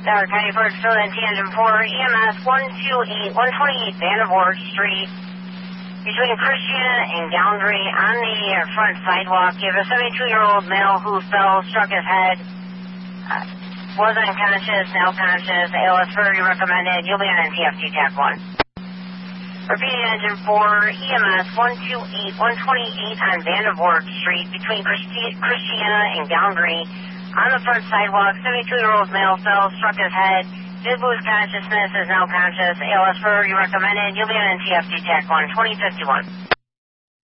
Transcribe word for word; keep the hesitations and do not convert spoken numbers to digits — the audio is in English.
Broward County First Fill-In Tangent four, E M S one two eight, one twenty-eight Vandervoort Street, between Christiana and Goundry on the front sidewalk. You have a seventy-two-year-old male who fell, struck his head, uh, was unconscious, now conscious. A L S very recommended. You'll be on N T F T Tech one. Repeating engine four, E M S one two eight, one twenty-eight on Vandervoort Street, between Christi- Christiana and Goundry. On the front sidewalk, seventy-two-year-old male fell, struck his head, did lose consciousness, is now conscious. A L S very recommended. You'll be on N T F T Tech one, twenty fifty-one.